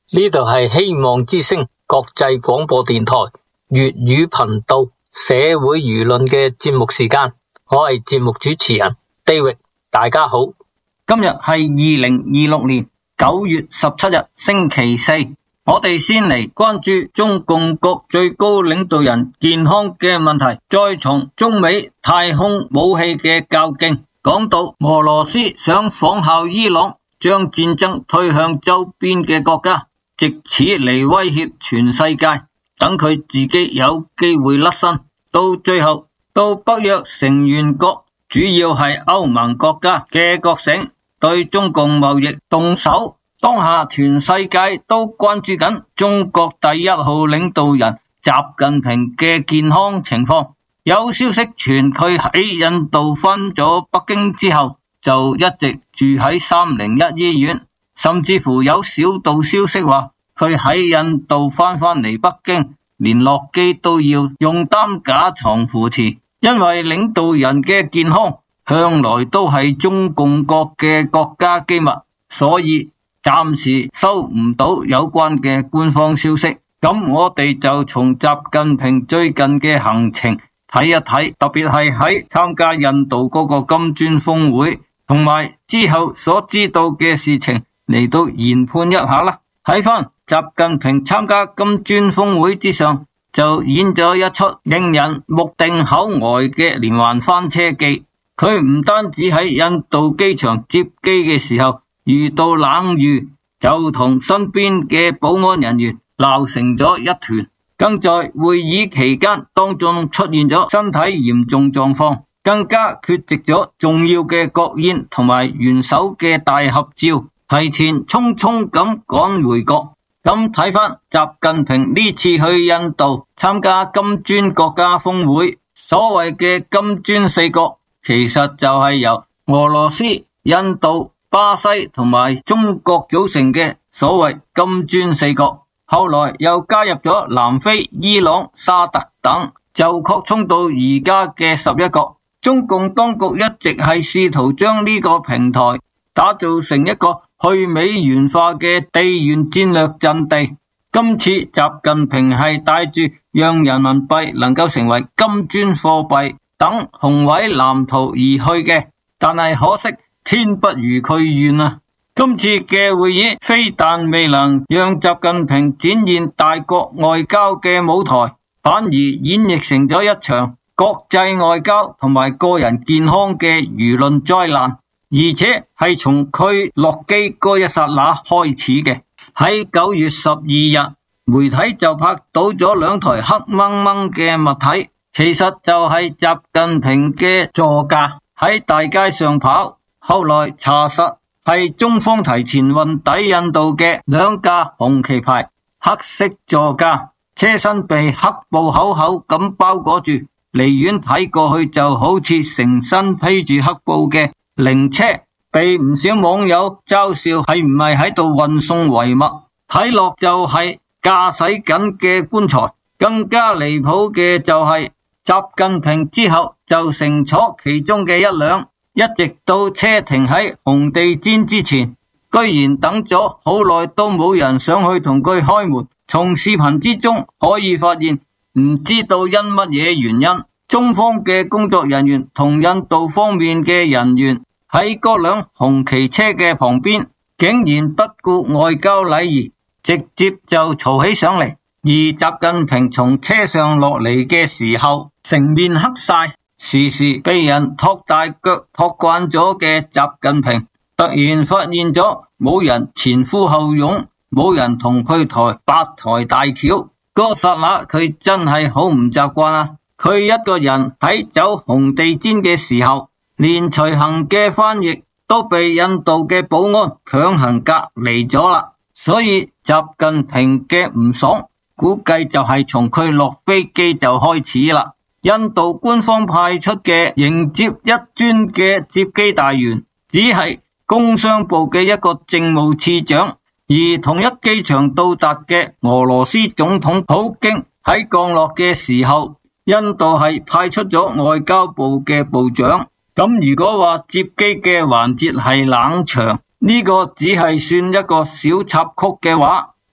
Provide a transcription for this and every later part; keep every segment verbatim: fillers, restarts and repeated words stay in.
呢度係希望之聲國際廣播電台粵語頻道社會輿論嘅節目時間，我係節目主持人 David， 大家好。 今日係二零二六年九月十七日星期四，我哋先嚟關注中共國最高領導人健康嘅問題，再從中美太空武器嘅較勁講到俄羅斯想仿效伊朗，將戰爭推向周邊嘅國家，藉此嚟威脅全世界，等佢自己有機會甩身。到最後，到北約成員國主要係歐盟國家嘅覺醒，對中共貿易動手。當下全世界都關注緊中國第一號領導人習近平嘅健康情況。有消息傳佢喺印度返咗北京之後，就一直住喺三零一醫院，甚至乎有小道消息話佢喺印度返返嚟北京，連落機都要用擔架床扶持。因為領導人嘅健康向來都係中共國嘅國家機密，所以暫時收唔到有關嘅官方消息。咁我哋就從習近平最近嘅行程睇一睇，特別係喺參加印度嗰個金磚峰會同埋之後所知道嘅事情嚟到研判一下啦。睇翻習近平參加金磚峰會之上，就演咗一出令人目定口呆嘅連環翻車記。佢唔單止喺印度機場接機嘅時候遇到冷遇，就同身邊嘅保安人員鬧成咗一團，更在會議期間當中出現咗身體嚴重狀況，更加缺席咗重要嘅國宴同埋元首嘅大合照，提前匆匆咁趕回國。咁睇翻習近平呢次去印度參加金磚國家峰會，所謂嘅金磚四國其實就係由俄羅斯、印度、巴西同埋中國組成嘅所謂金磚四國，後來又加入咗南非、伊朗、沙特等，就擴充到而家嘅十一國。中共當局一直係試圖將呢個平台打造成一個去美元化嘅地緣戰略陣地。今次習近平係帶住讓人民幣能夠成為金磚貨幣等宏偉藍圖而去嘅，但係可惜天不如佢願啊！今次嘅會議非但未能讓習近平展現大國外交嘅舞台，反而演繹成咗一場國際外交同埋個人健康嘅輿論災難，而且係從佢落機嗰一剎那開始嘅。喺九月十二日，媒體就拍到咗兩台黑掹掹嘅物體，其實就係習近平嘅座駕喺大街上跑。後來查實係中方提前運抵印度嘅兩架紅旗牌黑色座駕，車身被黑布厚厚咁包裹住，離遠睇過去就好似成身披住黑布嘅靈車，被唔少網友嘲笑係唔係喺度運送遺物，睇落就係駕駛緊嘅棺材。更加離譜嘅就係習近平之後就乘坐其中嘅一輛，一直到車停喺紅地毯之前，居然等咗好耐都冇人上去同佢開門。從視頻之中可以發現，唔知道因乜嘢原因，中方嘅工作人員同印度方面嘅人員喺嗰輛紅旗車嘅旁邊，竟然不顧外交禮儀，直接就嘈起上嚟。而習近平從車上落嚟嘅時候，成面黑晒，時時被人托大腳托慣咗嘅習近平，突然發現咗冇人前呼後擁，冇人同佢抬八抬大轎，嗰剎那佢真係好唔習慣啊！佢一個人喺走紅地毯嘅時候，連隨行嘅翻譯都被印度嘅保安強行隔離咗啦。所以習近平嘅唔爽，估計就係從佢落飛機就開始啦。印度官方派出嘅迎接一尊嘅接機大員，只係工商部嘅一個政務次長，而同一機場到達嘅俄羅斯總統普京喺降落嘅時候，印度係派出咗外交部嘅部長。咁如果話接機嘅環節係冷場，呢個只係算一個小插曲嘅話，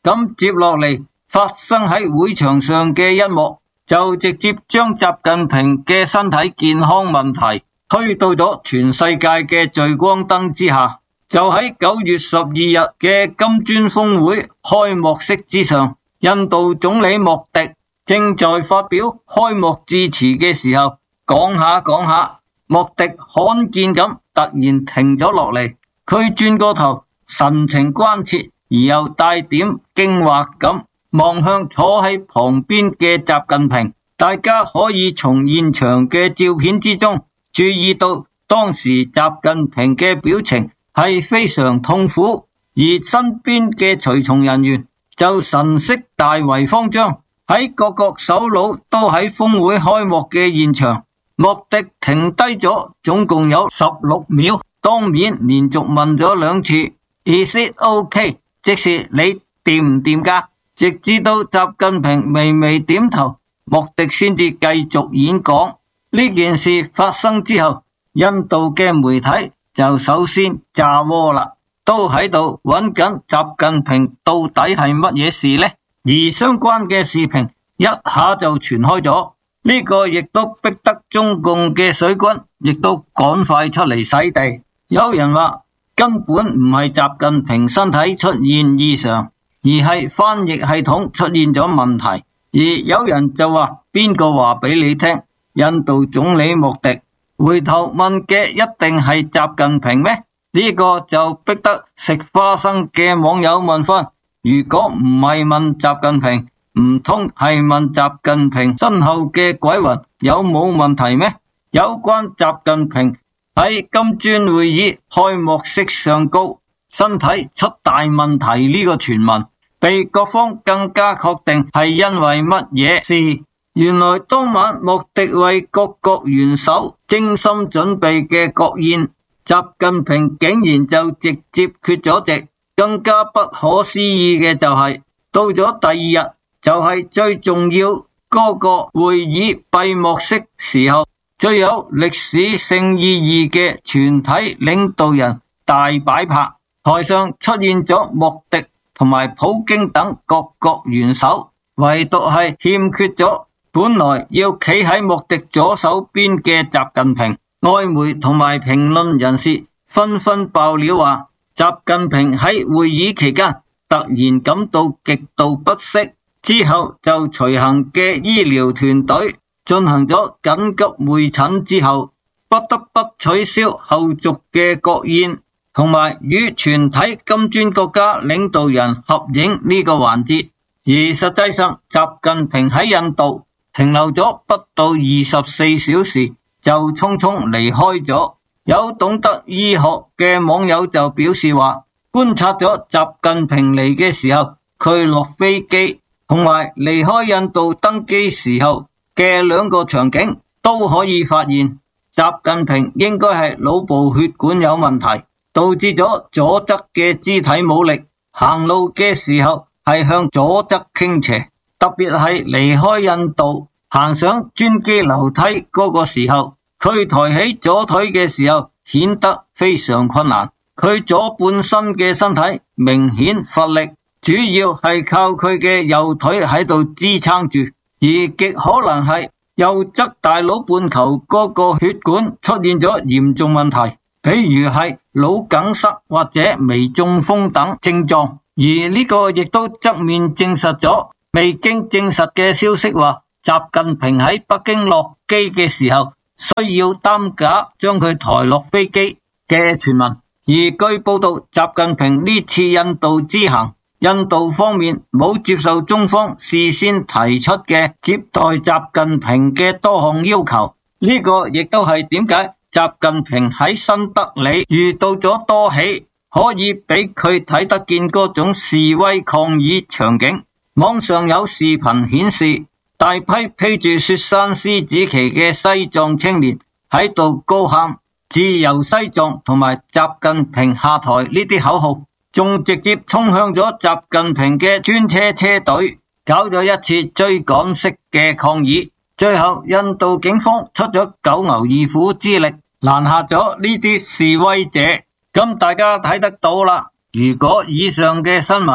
咁接落嚟發生喺會場上嘅一幕，就直接將習近平嘅身體健康問題推到咗全世界嘅聚光燈之下。就喺九月十二日嘅金磚峰會開幕式之上，印度總理莫迪正在發表開幕致辭嘅時候，講下講下，莫迪罕見咁突然停咗落嚟，佢轉個頭，神情關切而又帶點驚惑咁望向坐喺旁邊嘅習近平。大家可以從現場嘅照片之中注意到，當時習近平嘅表情係非常痛苦，而身邊嘅隨從人員就神色大為慌張。喺各國首腦都喺峰會開幕嘅現場，莫迪停低咗，總共有十六秒，當面連續問咗兩次 Is it OK？ 即是你掂唔掂㗎？直至到習近平微微點頭，莫迪先至繼續演講。呢件事發生之後，印度嘅媒體就首先炸鍋啦，都喺度揾緊習近平到底係乜嘢事呢？而相關嘅視頻一下就傳開咗，呢個亦都逼得中共嘅水軍亦都趕快出嚟洗地。有人話根本唔係習近平身體出現異常，而係翻譯系統出現咗問題。而有人就話，邊個話俾你聽印度總理莫迪回頭問嘅一定係習近平咩？呢個就逼得食花生嘅網友問翻，如果唔係問習近平，唔通係問習近平身後嘅鬼魂有冇問題咩？有關習近平喺金磚會議開幕式上高身體出大問題呢個傳聞，被各方更加確定係因為乜嘢事？原來當晚莫迪為各國元首精心準備嘅國宴，習近平竟然就直接缺咗席。更加不可思議嘅就係、是、到咗第二日，就係最重要嗰個會議閉幕式時候，最有歷史性意義嘅全體領導人大擺拍，台上出現咗莫迪同埋普京等各國元首，唯獨係欠缺咗本來要企喺莫迪左手邊嘅習近平。外媒同埋評論人士紛紛爆料話，習近平喺會議期間突然感到極度不適，之後就隨行嘅醫療團隊進行咗緊急會診之後，不得不取消後續嘅國宴同埋與全體金磚國家領導人合影呢個環節。而實際上，習近平喺印度停留咗不到二十四小時就匆匆離開咗。有懂得醫學嘅網友就表示話，觀察咗習近平嚟嘅時候，佢落飛機同埋離開印度登機時候嘅兩個場景，都可以發現習近平應該係腦部血管有問題，導致咗左側嘅肢體冇力，行路嘅時候係向左側傾斜，特別係離開印度行上專機樓梯嗰個時候，佢抬起左腿嘅時候顯得非常困難，佢左半身嘅身體明顯乏力，主要係靠佢嘅右腿喺度支撐住，而極可能係右側大腦半球嗰個血管出現咗嚴重問題，比如係腦梗塞或者微中風等症狀。而呢個亦都側面證實咗未經證實嘅消息，話習近平喺北京落機嘅時候需要擔架將佢抬落飛機嘅傳聞。而據報道，習近平呢次印度之行，印度方面冇接受中方事先提出嘅接待習近平嘅多項要求，呢個亦都係點解習近平喺新德里遇到咗多起可以俾佢睇得見嗰種示威抗議場景。網上有視頻顯示，大批披住雪山獅子旗嘅西藏青年喺度高喊自由西藏同埋習近平下台呢啲口號，仲直接衝向咗習近平嘅專車車隊，搞咗一次追趕式嘅抗議。最後印度警方出咗九牛二虎之力攔下咗呢啲示威者。咁大家睇得到啦，如果以上嘅新聞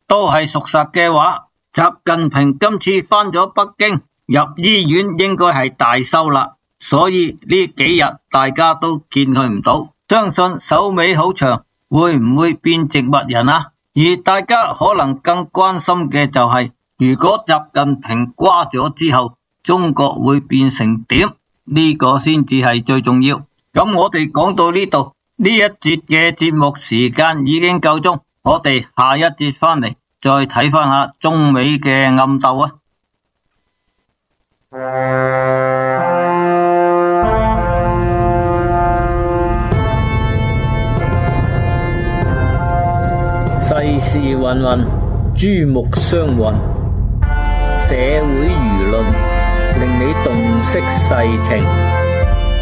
都係屬實嘅話，習近平今次返咗北京，入醫院應該係大收啦。所以呢幾日大家都見佢唔到，相信手尾好長，會唔會變植物人啊？而大家可能更關心嘅就係，如果習近平瓜咗之後，中國會變成點？呢個先至係最重要。咁我哋講到呢度，呢一節嘅節目時間已經夠鐘，我哋下一節翻嚟再睇翻下中美嘅暗鬥啊！ 世事芸芸，珠目相混，社會輿論令你洞悉世情。